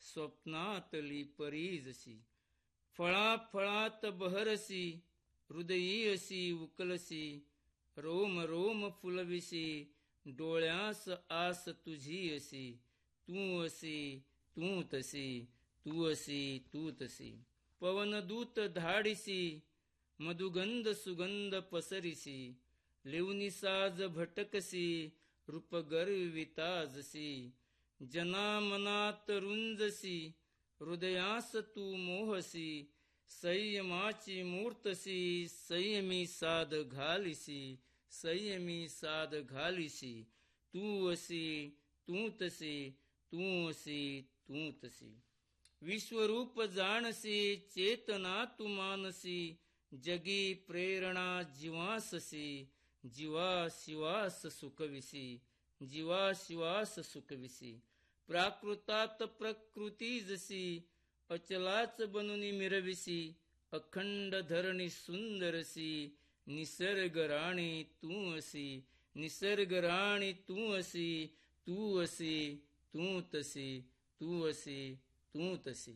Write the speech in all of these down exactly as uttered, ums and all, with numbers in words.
स्वप्नातली परी जशी. फळा फळात बहरसी, हृदयी अशी उकलसी, रोम रोम फुलविसी, डोळ्यास आस तुझी असी. तू असी तू तसी, तू असी तू तसी. पवनदूत धाडिसी, मधुगंध सुगंध पसरिसी, लेवनी साज भटकसी, रूप गर्विता जसी. जना मनात रुंजसी, हृदयास तू मोहसी, संयमाची मूर्तसी, संयमी साध घालिसी, संयमी साध घालिसी. तू असी तू तसी, तू असी तू तसी. विश्वरूप जाणसी, चेतना तू मानसी, जगी प्रेरणा जीवाससी, जीवा शिवास सुखविसी, जीवा शिवास सुखविसी. प्राकृतात प्रकृती जशी, अचलाच बनूनी मिरविसी, अखंड धरणी सुंदरसी, निसर्ग राणी तू असी, निसर्ग राणी तू असी. तू असी तू तसी, तू असी तू तसी.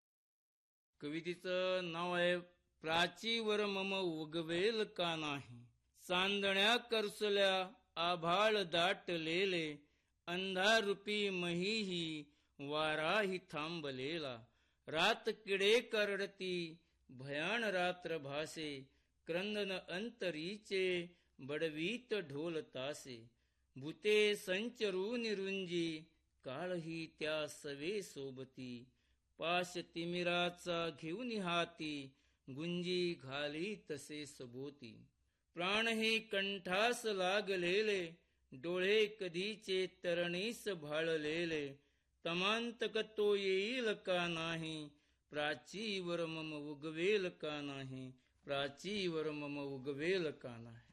कवितेचं नाव आहे प्राचीवर मम उगवेल का नाही. चांदण्या करसल्या आभाळ दाटलेले, अंधारूपी महीही वाराही थांबलेला. रात किडे करडती, भयान रात्र भासे, क्रंदन अंतरीचे, बडवीत ढोल तासे. भूते संचरून रुंजी, काळही त्या सवे सोबती. पाश तिमिराचा घेऊन हाती, गुंजी घाली तसे सभोती. प्राण हे कंठास लागलेले, डोळे कधीचे तरणीस भाळलेले. तमांतक तो येईल का नाही, प्राचीवर मम उगवेल का नाही, प्राचीवर मम उगवेल का नाही.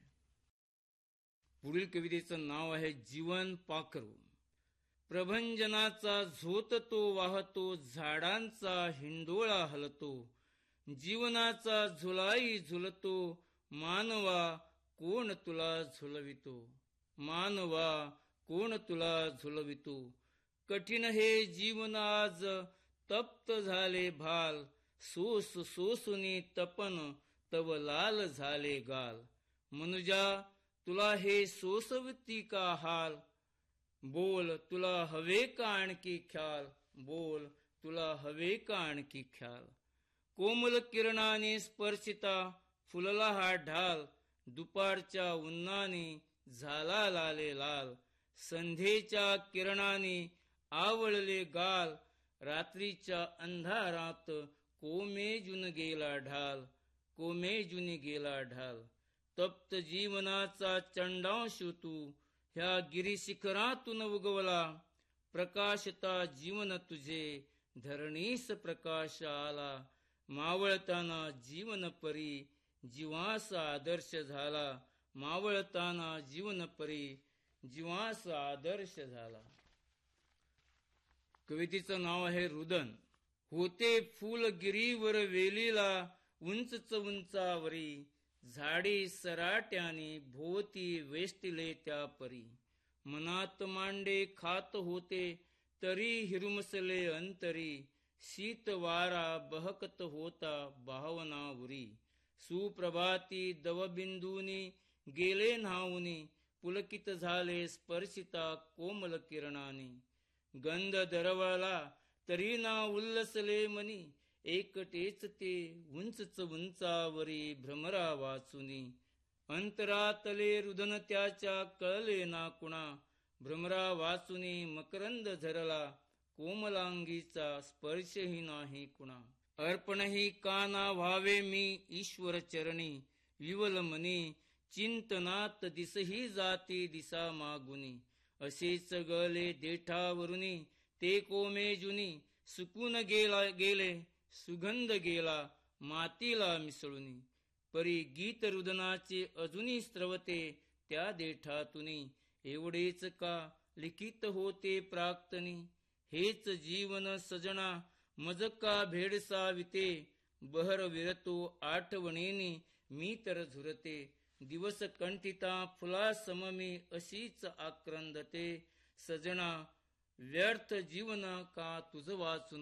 पुढील कवितेचं नाव आहे जीवन पाखरू. प्रभंजनाचा झोत तो वाहतो, झाडांचा हिंडोळा हलतो. जीवनाचा झुलाई झुलतो, मानवा कोण तुला झुलवितो, मानवा कोण तुला झुलवितो. कठीण हे जीवन आज तप्त झाले भाल, सोस सोसुनी तपन तव लाल झाले गाल. मनुजा तुला हे सोसवती का हाल, बोल तुला हवे का आणखी ख्याल, बोल तुला हवे का आणखी ख्याल. कोमल किरणाने स्पर्शिता फुलला हा ढाल, दुपारच्या उन्हाने झाला लाले लाल. संध्येच्या किरणाने आवळले गाल, रात्रीच्या अंधारात कोमेजून गेला ढाल, कोमेजून गेला ढाल. तप्त जीवनाचा चंडांश तू, ह्या गिरिशिखरातून उगवला. प्रकाशता जीवन तुझे, धरणीस प्रकाश आला. मावळताना जीवन परी, जीवास आदर्श झाला. मावळताना जीवन परी, जीवास आदर्श झाला. कवितेचं नाव आहे रुदन. होते फूल गिरीवर वेलीला, उंचच उंचावरी. झाडी सराट्याने भोवती वेष्टिले त्या परी. मनात मांडे खात होते, तरी हिरुमसले अंतरी. शीत वारा बहकत होता भावनावरी. सुप्रभाती दवबिंदूनी गेले न्हाऊनी, पुलकित झाले स्पर्शिता कोमल किरणाने. गंध दरवळला तरी ना उल्लसले मनी, एकटेच ते उंचच उंचावरी भ्रमरा वाचुनी. अंतरातले रुदन त्याच्या कळले ना कुणा, भ्रमरा वाचुनी मकरंद झरला. कोमलांगीचा स्पर्शही नाही कुणा. अर्पणही काना व्हावे मी ईश्वर चरणी, विवल मनी चिंतनात दिसही जाती दिसा मागुनी. असेच गले देठावरुनी ते कोमेजुनी, सुकून गेला गेले सुगंध गेला मातीला मिसळुनी. परी गीत रुदनाचे अजूनी स्त्रवते त्या देठातुनी. एवढेच का लिखित होते प्राक्तनी, हेच जीवन सजना मज का भेडसाविते. बहर विरतो आठवणीनी मी तर झुरते, दिवस कंठिता फुला सममी अशीच आक्रंदते. सजना व्यर्थ जीवन का तुझ वाचून